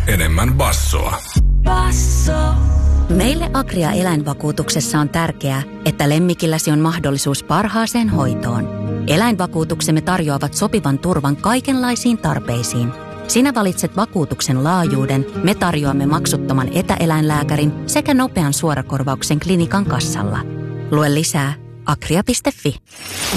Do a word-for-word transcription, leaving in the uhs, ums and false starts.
enemmän bassoa. Basso. Meille Agria eläinvakuutuksessa on tärkeää, että lemmikilläsi on mahdollisuus parhaaseen hoitoon. Eläinvakuutuksemme tarjoavat sopivan turvan kaikenlaisiin tarpeisiin. Sinä valitset vakuutuksen laajuuden, me tarjoamme maksuttoman etäeläinlääkärin sekä nopean suorakorvauksen klinikan kassalla. Lue lisää agria piste fi.